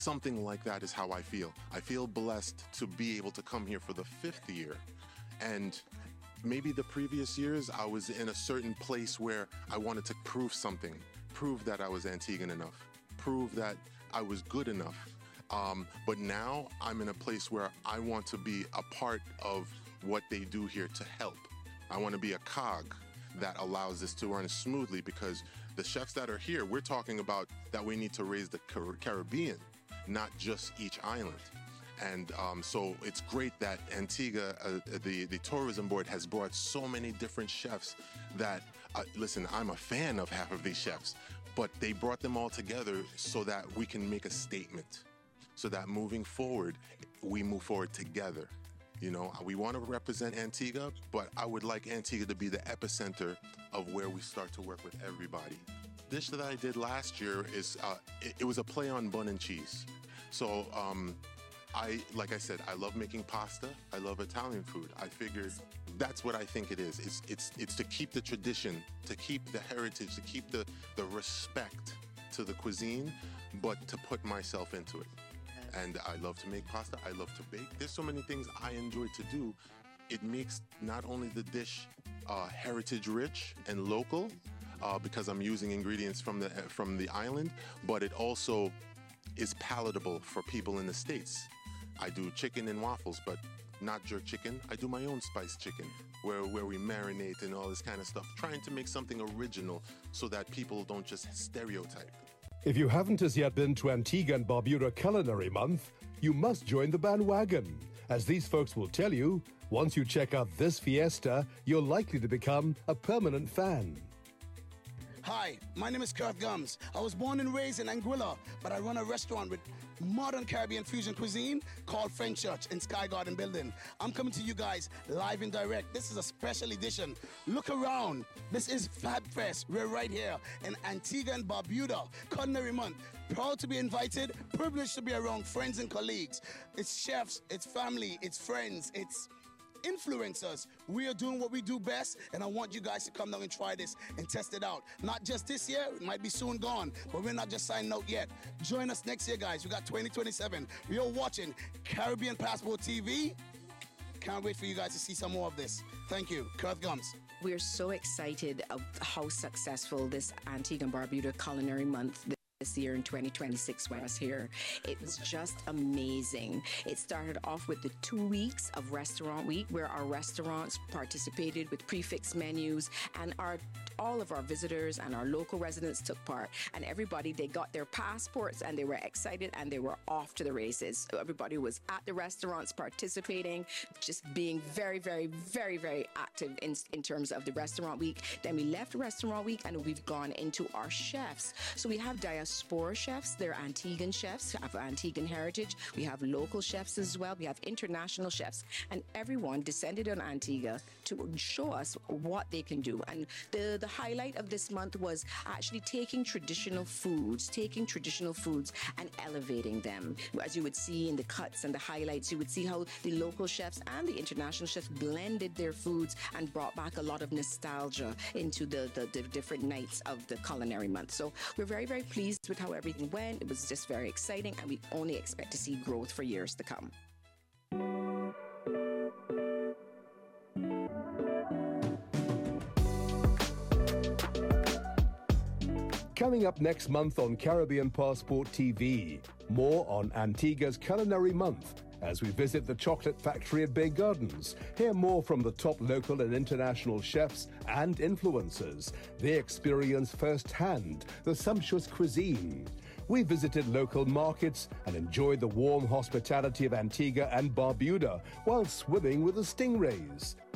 Something like that is how I feel. I feel blessed to be able to come here for the 5th year. And maybe the previous years, I was in a certain place where I wanted to prove something, prove that I was Antiguan enough, prove that I was good enough. But now I'm in a place where I want to be a part of what they do here to help. I want to be a cog that allows this to run smoothly, because the chefs that are here, we're talking about that we need to raise the Caribbean, not just each island. And so it's great that Antigua, the tourism board, has brought so many different chefs that, listen, I'm a fan of half of these chefs, but they brought them all together so that we can make a statement, so that moving forward, we move forward together. You know, we want to represent Antigua, but I would like Antigua to be the epicenter of where we start to work with everybody. Dish that I did last year is, it was a play on bun and cheese. So, like I said, I love making pasta. I love Italian food. I figured that's what I think it is. It's to keep the tradition, to keep the heritage, to keep the respect to the cuisine, but to put myself into it. And I love to make pasta. I love to bake. There's so many things I enjoy to do. It makes not only the dish heritage rich and local, because I'm using ingredients from the island, but it also is palatable for people in the States. I do chicken and waffles, but not jerk chicken. I do my own spiced chicken, where we marinate and all this kind of stuff, trying to make something original so that people don't just stereotype. If you haven't as yet been to Antigua and Barbuda Culinary Month, you must join the bandwagon. As these folks will tell you, once you check out this fiesta, you're likely to become a permanent fan. Hi, my name is Kurt Gums. I was born and raised in Anguilla, but I run a restaurant with modern Caribbean fusion cuisine called French Church in Sky Garden Building. I'm coming to you guys live and direct. This is a special edition. Look around. This is Fab Fest. We're right here in Antigua and Barbuda Culinary Month. Proud to be invited, privileged to be around friends and colleagues. It's chefs, it's family, it's friends, it's influencers. We are doing what we do best, and I want you guys to come down and try this and test it out. Not just this year, it might be soon gone, but we're not just signing out yet. Join us next year, guys. We got 2027. You're watching Caribbean Passport TV. Can't wait for you guys to see some more of this. Thank you. Kurt Gums. We're so excited of how successful this Antigua and Barbuda Culinary Month this year in 2026 was here. It was just amazing. It started off with the 2 weeks of Restaurant Week, where our restaurants participated with prefix menus, and all of our visitors and our local residents took part. And everybody, they got their passports and they were excited and they were off to the races. So everybody was at the restaurants participating, just being very, very, very, very active in terms of the Restaurant Week. Then we left Restaurant Week and we've gone into our chefs. So we have diaspora chefs, they're Antiguan chefs, have Antiguan heritage. We have local chefs as well. We have international chefs, and everyone descended on Antigua to show us what they can do. And the highlight of this month was actually taking traditional foods and elevating them. As you would see in the cuts and the highlights, you would see how the local chefs and the international chefs blended their foods and brought back a lot of nostalgia into the different nights of the culinary month. So we're very, very pleased with how everything went. It was just very exciting, and we only expect to see growth for years to come. Coming up next month on Caribbean Passport TV, more on Antigua's Culinary Month as we visit the chocolate factory at Bay Gardens. Hear more from the top local and international chefs and influencers. They experience firsthand the sumptuous cuisine. We visited local markets and enjoyed the warm hospitality of Antigua and Barbuda while swimming with the stingrays.